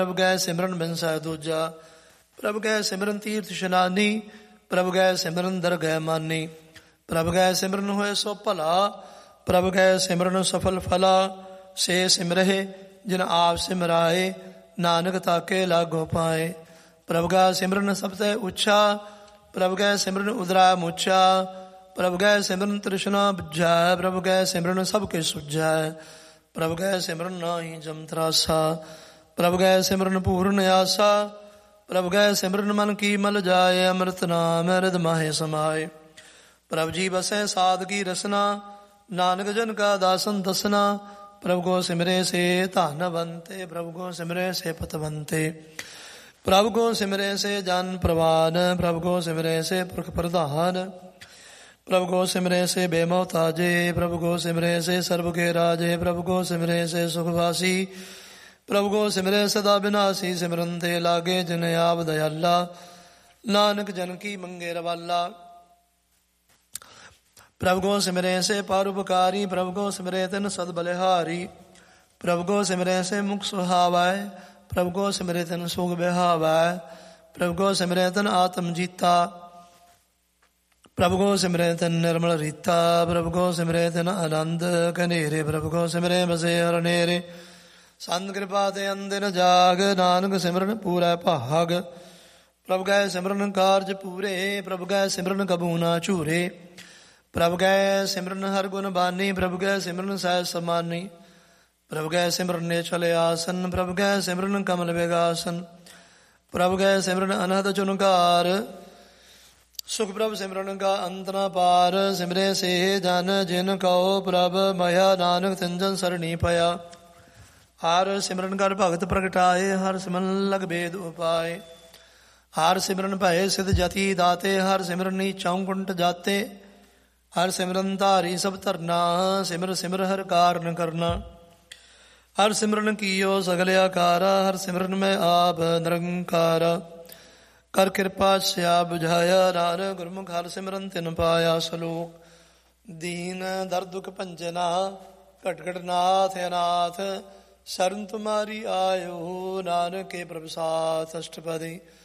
ਪ੍ਰਭ ਗਏ ਸਿਮਰਨ ਬਿਨਸੈ ਦੂਜਾ। ਪ੍ਰਭ ਗਏ ਸਿਮਰਨ ਤੀਰਥ ਇਸ਼ਨਾਨੀ, ਪ੍ਰਭ ਗਏ ਸਿਮਰਨ ਦਰਗਹਿ ਮਾਨੀ। ਪ੍ਰਭ ਗਏ ਸਿਮਰਨ ਹੋਏ ਸੋ ਭਲਾ, ਪ੍ਰਭ ਗਏ ਸਿਮਰਨ ਸਫਲ ਫਲਾ। ਸੇ ਸਿਮਰਹਿ ਜਿਨ ਆਪ ਸਿਮਰਾਏ, ਨਾਨਕ ਤਾਕੇ ਲਾਗੋ ਪਾਏ। ਪ੍ਰਭ ਗਏ ਸਿਮਰਨ ਸਭ ਤੈ ਉੱਚਾ, ਪ੍ਰਭ ਗਏ ਸਿਮਰਨ ਉਦਰਾ ਮੁੱਚਾ। ਪ੍ਰਭ ਗਏ ਸਿਮਰਨ ਤ੍ਰਿਸ਼ਨਾ ਬੁਝੈ, ਪ੍ਰਭ ਗਏ ਸਿਮਰਨ ਸਭ ਕੇ ਸੁਝੈ। ਪ੍ਰਭ ਗਏ ਸਿਮਰਨ ਨਾਹੀ ਜਮ ਤਰਾਸਾ, ਪ੍ਰਭ ਗਏ ਸਿਮਰਨ ਪੂਰਨ ਆਸਾ। ਪ੍ਰਭ ਗਏ ਸਿਮਰਨ ਮਨ ਕੀ ਮਲ ਜਾਏ, ਅੰਮ੍ਰਿਤ ਨਾਮ ਹਿਰਦਿ ਮਾਹੇ ਸਮਾਏ। ਪ੍ਰਭ ਜੀ ਬਸੈ ਸਾਧ ਕੀ ਰਸਨਾ, ਨਾਨਕ ਜਨ ਕਾ ਦਾਸਨ ਦਸਨਾ। ਪ੍ਰਭ ਕੋ ਸਿਮਰੇ ਸੇ ਧਨਵੰਤੇ, ਪ੍ਰਭ ਕੋ ਸਿਮਰੇ ਸੇ ਪਤਵੰਤੇ। ਪ੍ਰਭ ਕੋ ਸਿਮਰੇ ਸੇ ਜਨ ਪ੍ਰਵਾਨ, ਪ੍ਰਭ ਕੋ ਸਿਮਰੇ ਸੇ ਪੁਰਖ ਪ੍ਰਧਾਨ। ਪ੍ਰਭ ਕੋ ਸਿਮਰੇ ਸੇ ਬੇਮੋਹਤਾਜੇ, ਪ੍ਰਭ ਕੋ ਸਿਮਰੇ ਸੇ ਸਰਬ ਕੇ ਰਾਜੇ। ਪ੍ਰਭ ਕੋ ਸਿਮਰੇ ਸੇ ਸੁਖਵਾਸੀ, ਪ੍ਰਭ ਕੋ ਸਿਮਰੇ ਸਦਾ ਬਿਨਾਸੀ। ਸਿਮਰਨ ਤੇ ਲਾਗੇ ਜਿਨ ਆਪ ਦਇਆਲਾ, ਨਾਨਕ ਜਨ ਕੀ ਮੰਗੇ ਰਵਾਲਾ। ਪ੍ਰਭ ਕੋ ਸਿਮਰੇ ਸੇ ਪਰਉਪਕਾਰੀ, ਪ੍ਰਭ ਕੋ ਸਿਮਰੇ ਤਿਨ ਸਦ ਬਲਿਹਾਰੀ। ਪ੍ਰਭ ਕੋ ਸਿਮਰੇ ਸੇ ਮੁਖ ਸੁਹਾਵੈ, ਪ੍ਰਭ ਕੋ ਸਿਮਰੇ ਤਿਨ ਸੁਖ ਬਿਹਾਵੈ। ਪ੍ਰਭ ਕੋ ਸਿਮਰੇ ਤਿਨ ਆਤਮ ਜੀਤਾ, ਪ੍ਰਭ ਕੋ ਸਿਮਰੇ ਤਿਨ ਨਿਰਮਲ ਰੀਤਾ। ਪ੍ਰਭ ਕੋ ਸਿਮਰੇ ਤਿਨ ਆਨੰਦ ਕਨੇਰੇ, ਪ੍ਰਭ ਕੋ ਸਿਮਰੇ ਬਸੇ ਹਰ ਨੇਰੇ। ਸੰਤ ਕਿਰਪਾ ਤੇ ਅੰਦਿਨ ਜਾਗ, ਨਾਨਕ ਸਿਮਰਨ ਪੂਰੈ ਭਾਗ। ਪ੍ਰਭ ਗਏ ਸਿਮਰਨ ਕਾਰਜ ਪੂਰੇ, ਪ੍ਰਭ ਗਏ ਸਿਮਰਨ ਕਬੂ ਨਾ ਝੂਰੇ। ਪ੍ਰਭ ਗਏ ਸਿਮਰਨ ਹਰ ਗੁਣ ਬਾਨੀ, ਪ੍ਰਭ ਗਏ ਸਿਮਰਨ ਸਹਿਜ ਸਮਾਨੀ। ਪ੍ਰਭ ਗਏ ਸਿਮਰਨ ਨੇਛਲ ਆਸਨ, ਪ੍ਰਭ ਗਏ ਸਿਮਰਨ ਕਮਲ ਵਿਗਾਸਨ। ਪ੍ਰਭ ਗਏ ਸਿਮਰਨ ਅਨਹਦ ਚੁਨਕਾਰ, ਸੁਖ ਪ੍ਰਭ ਸਿਮਰਨ ਕਾ ਅੰਤ ਨ ਪਾਰ। ਸਿਮਰੇ ਸੇ ਜਨ ਜਿਨ ਕਉ ਪ੍ਰਭ ਮਇਆ, ਨਾਨਕ ਤਿਨ ਸਰਣੀ ਪਇਆ। ਹਰ ਸਿਮਰਨ ਕਰ ਭਗਤ ਪ੍ਰਗਟਾਏ, ਹਰ ਸਿਮਰਨ ਲਗ ਭੇਦ ਉਪਾਏ। ਹਰ ਸਿਮਰਨ ਭਏ ਸਿਧ ਜਤੀ ਦਾਤੇ, ਹਰ ਸਿਮਰਨੀ ਚੌਂਕੁੰਟ ਜਾਤੇ। ਹਰ ਸਿਮਰਨ ਧਾਰੀ ਸਭ ਧਰਨਾ, ਸਿਮਰ ਸਿਮਰ ਹਰ ਕਾਰਨ ਕਰਨਾ। ਹਰ ਸਿਮਰਨ ਕੀਓ ਸਗਲ ਆਕਾਰਾ, ਹਰ ਸਿਮਰਨ ਮੈਂ ਆਪ ਨਿਰੰਕਾਰਾ। ਕਰ ਕਿਰਪਾ ਸਿਆ ਬੁਝਾਇਆ, ਨਾਨਕ ਗੁਰਮੁਖ ਹਰ ਸਿਮਰਨ ਤਿਨ ਪਾਇਆ। ਸਲੋਕ ਦੀਨ ਦਰ ਦੁਖ ਭੰਜਨਾ, ਘਟ ਘਟ ਨਾਥ ਅਨਾਥ। ਸ਼ਰਨ ਤੁਮਾਰੀ ਆਇਓ, ਨਾਨਕ ਕੇ ਪ੍ਰਭ ਸਾਥ। ਅਸ਼ਟਪਦੀ।